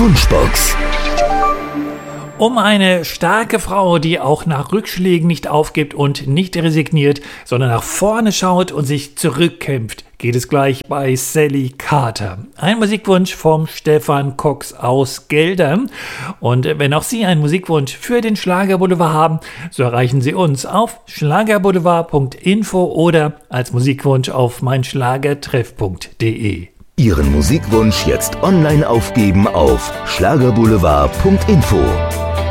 Wunschbox. Um eine starke Frau, die auch nach Rückschlägen nicht aufgibt und nicht resigniert, sondern nach vorne schaut und sich zurückkämpft, geht es gleich bei Sally Carter. Ein Musikwunsch vom Stefan Cox aus Geldern. Und wenn auch Sie einen Musikwunsch für den Schlagerboulevard haben, so erreichen Sie uns auf schlagerboulevard.info oder als Musikwunsch auf meinschlagertreff.de. Ihren Musikwunsch jetzt online aufgeben auf schlagerboulevard.info.